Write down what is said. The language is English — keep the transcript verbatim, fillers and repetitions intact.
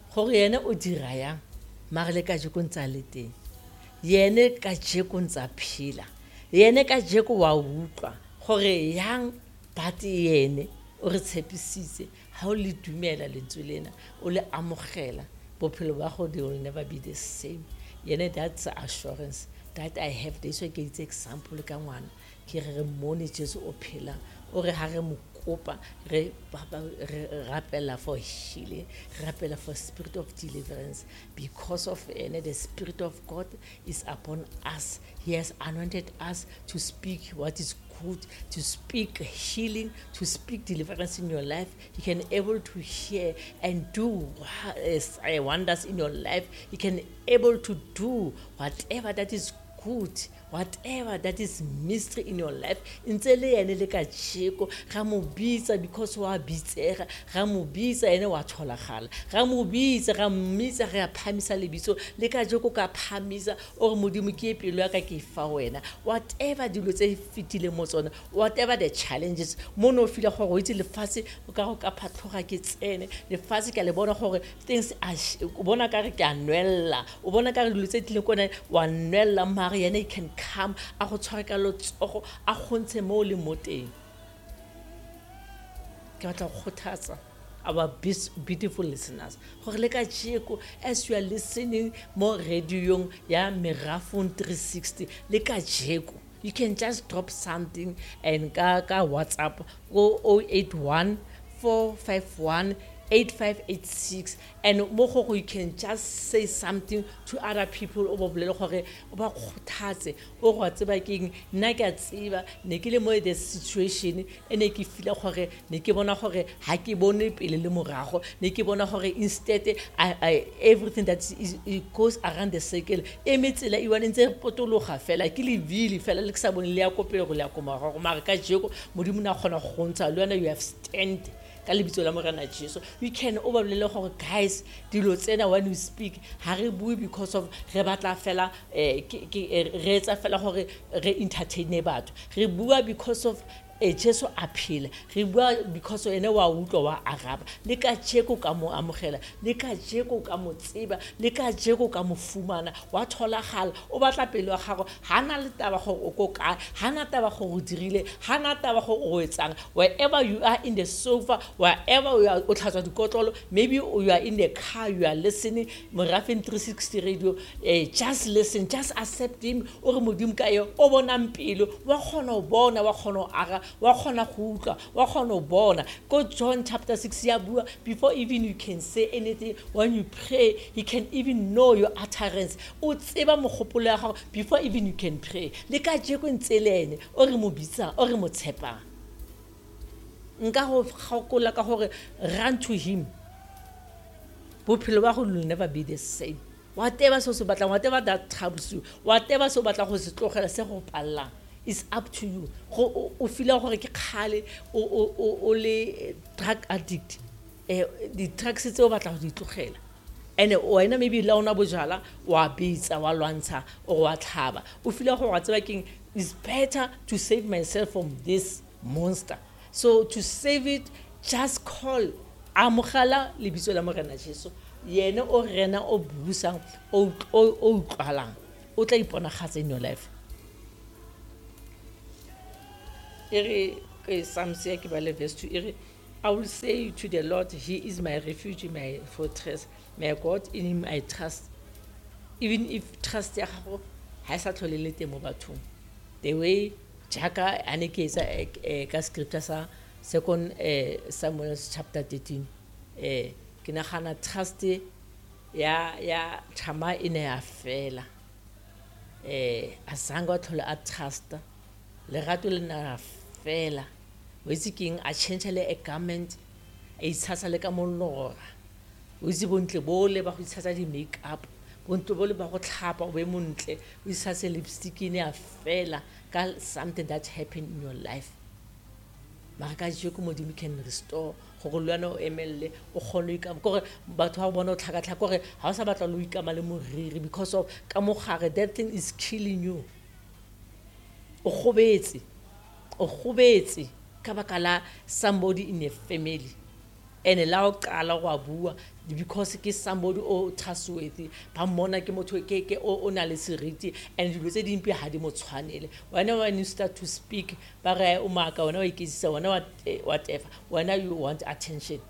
gore yene o dira yang mare le ka jeko ntse a le teng yene ka jeko ntse a phela yene ka jeko wa utlwa gore yang but yene o re tshepisitse ha o le dumela lentswe lena o le amogela bophelo ba go they will never be the same yene that's assurance that I have this ke itse example ka ngwana ke re mone Jesu o phela o re ha re mo kopa re rapela for healing rapela for spirit of deliverance because of ene the spirit of God is upon us. He has anointed us to speak what is good, to speak healing, to speak deliverance in your life. He can able to hear and do wonders in your life. He can able to do whatever that is good, whatever that is mystery in your life. Ntse le ene le ka tsheko ga mo bitsa because wa bitsega ga mo bitsa ene wa tholagala ga mo bitsa ga mmitsa ga phamisa lebitso le ka jeko ka phamisa o re modimo ke pelo ya ka ke fa wena whatever dilo tse fitile mo tsona whatever the challenges mo no feel go go itse le fase o ka go ka phatloga ke tsene le fase ka le bona gore things a o bona ka re ke anwella o bona ka re dilo tse tlile kone wa nwella mare yene can come a go tshwara ka lotsogo a gontshe mo le moteng ke batla go kgothatsa our beautiful listeners gore le ka tsheko as you are listening mo radio ya Merafong three sixty le ka tsheko you can just drop something and ka ka WhatsApp go zero eight one four five one eight five eight six and mo go you can just say something to other people o bolele gore o ba khothatse o go tseba keng nna ke a tseba ne ke le mo the situation ene ke feel gore ne ke bona gore ha ke bone pele le morago ne ke bona gore instead I, I, everything that is it goes around the circle e metsela e wana ntse potologa fela ke le vili fela le ke sa bone le ya kopelo go le ya komago mara ka jeko modimo na khona go ntsa le wena you have stand ka lebitso la morena Jesu we can overlele gore guys dilo tsena when we speak ha re bue because of re batla fela eh re etsa fela gore re entertain batho re bua because of e Jesu a phela re bua because ene wa utlwa wa araba le ka tsheko ka mo amogela le ka tsheko ka mo tseba le ka tsheko ka mo fumana wa tholagala o batla pelo ya gago hana le taba go o koka hana taba go go dirile hana taba go o etsang wherever you are in the sofa wherever you are o tlhatswa dikotlolo maybe you are in the car you are listening Merafong three sixty radio eh, just listen just accept him o re modimo ka yo o bona mpilo wa khona o bona wa khona aga wa khona go utlwa wa khona o bona go John chapter six ya bua before even you can say anything when you pray he can even know your utterance o tseba mogopolo ya gago before even you can pray le ka jeko ntselene o re mo bitsa o re mo tshepa nka go gakola ka gore run to him bophelo ba go will never be the same whatever so se batla whatever that troubles you whatever so batla go se tlogela se go palla is up to you go o feel gore ke khale o o o le drug addict eh di drugs tse o batla go di tlogela ene wena maybe la ona bojala wa bitsa wa lwantsha o wa tlhaba o feel gore wa tseba keng is better to save myself from this monster so to save it just call amogela lebitso la morena Jesu yene o rena o busang o o tlwalang o tla ipona gatse in your life ere ke Psalms ke ba le verse two ere I will say to the Lord he is my refuge my fortress my God in him I trust even if trust ya gago ha sa tlholele teng mo bathong the way jaka ane ke sa ka scripture sa second eh, Samuel chapter thirteen eh ke nagana trust ya ya thama ine ya fela eh asanga tlhola a trust lerato le na fela o itse keng a change le a garment e itshasa le ka molora o itse bontle bole ba go itshasa di make up bontle bole ba go tlhapa o be montle o itshasa lipstick ine ya fela ka something that happened in your life maka jeko modimo can restore go go lwana o emelle o khone ka gore batho ba bona o tlhaka tlhaka gore ha o sa batla lo ikama le moriri because of ka mogare that thing is killing you o gobetse o gobetse ka bakala somebody in a family and la o qala go a bua because ke somebody o trustworthy ba mmona ke motho ke ke o o na le seriti and dilo tse dimpe ha di mo tshwanele wena when you start to speak ba re o maka wena wa iketsisa wena whatever wena you want attention